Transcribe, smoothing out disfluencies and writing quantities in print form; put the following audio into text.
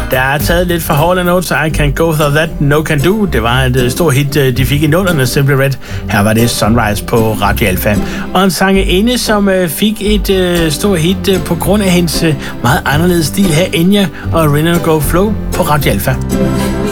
Der er taget lidt for hårde notes, I Can Go Without That, No Can Do. Det var et stort hit, de fik i nullerne, Simply Red. Her var det Sunrise på Radio Alpha. Og en sangerinde, som fik et stort hit på grund af hendes meget anderledes stil her, Enya og Rhythm Go Flow på Radio Alpha.